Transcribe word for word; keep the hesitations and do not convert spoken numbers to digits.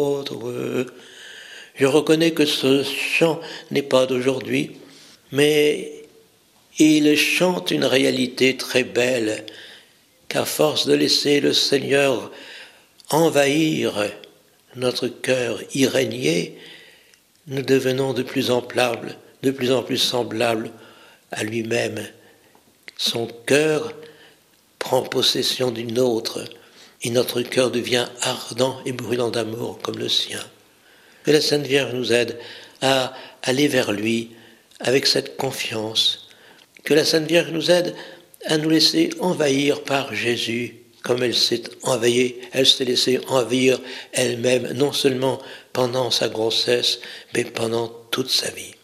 Je reconnais que ce chant n'est pas d'aujourd'hui, mais il chante une réalité très belle, qu'à force de laisser le Seigneur envahir notre cœur, y régner, nous devenons de plus en plus, de plus en plus semblables à lui-même. Son cœur prend possession du nôtre, et notre cœur devient ardent et brûlant d'amour comme le sien. Que la Sainte Vierge nous aide à aller vers lui avec cette confiance. Que la Sainte Vierge nous aide à nous laisser envahir par Jésus, comme elle s'est envahie, elle s'est laissée envahir elle-même, non seulement pendant sa grossesse, mais pendant toute sa vie.